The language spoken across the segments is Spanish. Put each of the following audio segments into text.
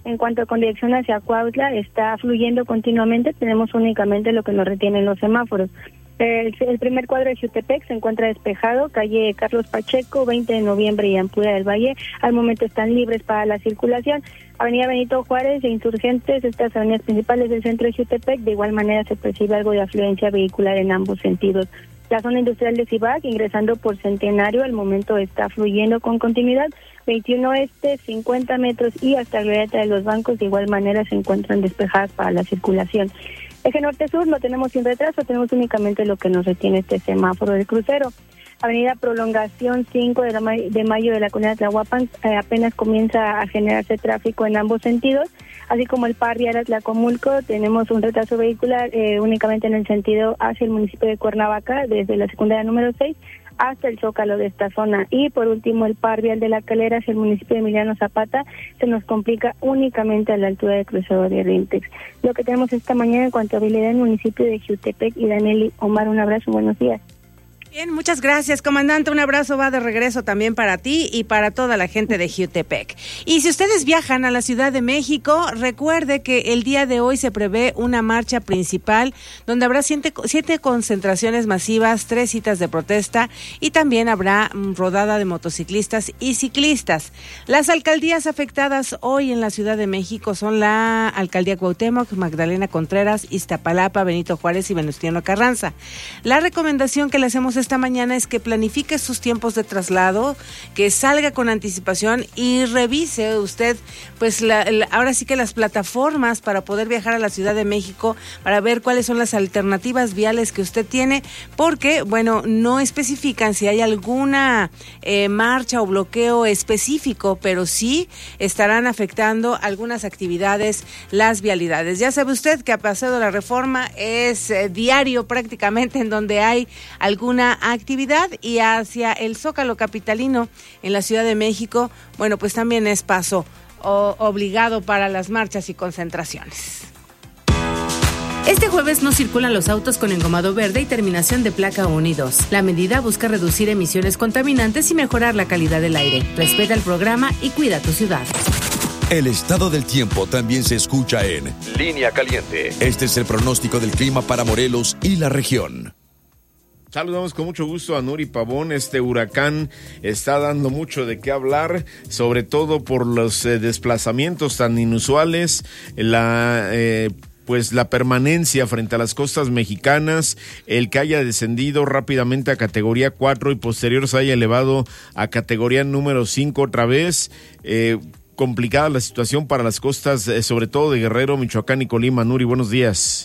En cuanto con dirección hacia Cuautla, está fluyendo continuamente, tenemos únicamente lo que nos retienen los semáforos. El primer cuadro de Jutepec se encuentra despejado, calle Carlos Pacheco, 20 de noviembre y Ampudia del Valle, al momento están libres para la circulación. Avenida Benito Juárez e Insurgentes, estas avenidas principales del centro de Jutepec, de igual manera se percibe algo de afluencia vehicular en ambos sentidos. La zona industrial de Cibac, ingresando por Centenario, al momento está fluyendo con continuidad. 21 Este, 50 metros y hasta Glorieta de los Bancos, de igual manera se encuentran despejadas para la circulación. Eje norte-sur lo tenemos sin retraso, tenemos únicamente lo que nos retiene este semáforo del crucero. Avenida Prolongación 5 de Mayo de la Colonia Tlahuapan, apenas comienza a generarse tráfico en ambos sentidos, así como el par vial Atlacomulco, tenemos un retraso vehicular únicamente en el sentido hacia el municipio de Cuernavaca, desde la secundaria número 6 hasta el Zócalo de esta zona. Y por último, el par vial de La Calera hacia el municipio de Emiliano Zapata se nos complica únicamente a la altura del crucero de Rintex. Lo que tenemos esta mañana en cuanto a habilidad en el municipio de Jutepec. Y Danieli, Omar, un abrazo, buenos días. Bien, muchas gracias, comandante. Un abrazo va de regreso también para ti y para toda la gente de Jutepec. Y si ustedes viajan a la Ciudad de México, recuerde que el día de hoy se prevé una marcha principal donde habrá 7 concentraciones masivas, 3 citas de protesta y también habrá rodada de motociclistas y ciclistas. Las alcaldías afectadas hoy en la Ciudad de México son la Alcaldía Cuauhtémoc, Magdalena Contreras, Iztapalapa, Benito Juárez y Venustiano Carranza. La recomendación que le hacemos esta mañana es que planifique sus tiempos de traslado, que salga con anticipación y revise usted pues ahora sí que las plataformas para poder viajar a la Ciudad de México, para ver cuáles son las alternativas viales que usted tiene, porque bueno, no especifican si hay alguna marcha o bloqueo específico, pero sí estarán afectando algunas actividades, las vialidades. Ya sabe usted que a Paseo de la Reforma es diario prácticamente en donde hay alguna actividad, y hacia el Zócalo capitalino en la Ciudad de México, bueno, pues también es paso obligado para las marchas y concentraciones. Este jueves no circulan los autos con engomado verde y terminación de placa 1 y 2. La medida busca reducir emisiones contaminantes y mejorar la calidad del aire. Respeta el programa y cuida tu ciudad. El estado del tiempo también se escucha en Línea Caliente. Este es el pronóstico del clima para Morelos y la región. Saludamos con mucho gusto a Nuri Pavón. Este huracán está dando mucho de qué hablar, sobre todo por los desplazamientos tan inusuales, la permanencia frente a las costas mexicanas, el que haya descendido rápidamente a categoría 4 y posterior se haya elevado a categoría número 5 otra vez. Complicada la situación para las costas, sobre todo de Guerrero, Michoacán y Colima. Nuri, buenos días.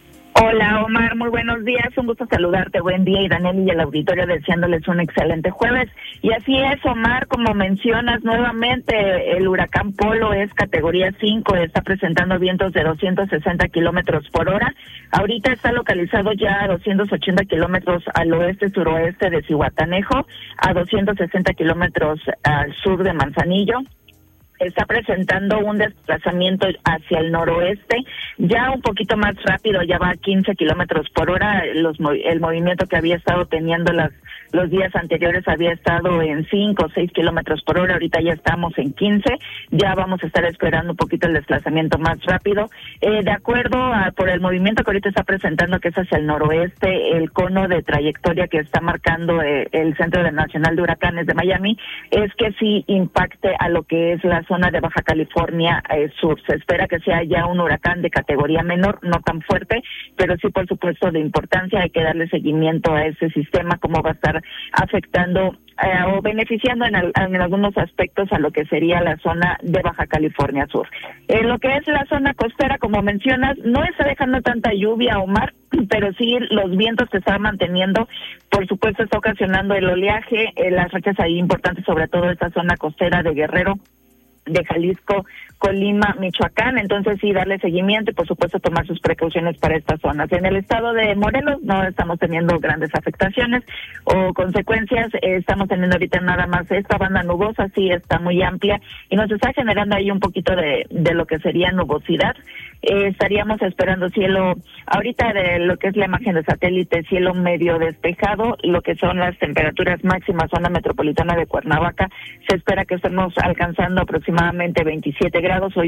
Hola Omar, muy buenos días, un gusto saludarte, buen día, y Daniel y el auditorio deseándoles un excelente jueves. Y así es, Omar, como mencionas nuevamente, el huracán Polo es categoría 5, está presentando vientos de 260 kilómetros por hora. Ahorita está localizado ya a 280 kilómetros al oeste-suroeste de Zihuatanejo, a 260 kilómetros al sur de Manzanillo. Está presentando un desplazamiento hacia el noroeste, ya un poquito más rápido, ya va a 15 kilómetros por hora. El movimiento que había estado teniendo los días anteriores había estado en 5 o 6 kilómetros por hora, ahorita ya estamos en 15, ya vamos a estar esperando un poquito el desplazamiento más rápido. De acuerdo por el movimiento que ahorita está presentando, que es hacia el noroeste, el cono de trayectoria que está marcando el Centro Nacional de Huracanes de Miami, es que sí impacte a lo que es la zona de Baja California Sur. Se espera que sea ya un huracán de categoría menor, no tan fuerte, pero sí, por supuesto, de importancia. Hay que darle seguimiento a ese sistema, cómo va a estar afectando o beneficiando en algunos aspectos a lo que sería la zona de Baja California Sur. Lo que es la zona costera, como mencionas, no está dejando tanta lluvia, Omar, pero sí los vientos que están manteniendo, por supuesto, está ocasionando el oleaje, las rachas ahí importantes, sobre todo esta zona costera de Guerrero, de Jalisco, Colima, Michoacán. Entonces sí, darle seguimiento y por supuesto tomar sus precauciones para estas zonas. En el estado de Morelos no estamos teniendo grandes afectaciones o consecuencias, estamos teniendo ahorita nada más esta banda nubosa, sí está muy amplia y nos está generando ahí un poquito de lo que sería nubosidad. Estaríamos esperando cielo, ahorita de lo que es la imagen de satélite, cielo medio despejado, lo que son las temperaturas máximas, zona metropolitana de Cuernavaca, se espera que estemos alcanzando aproximadamente 27 grados. Hoy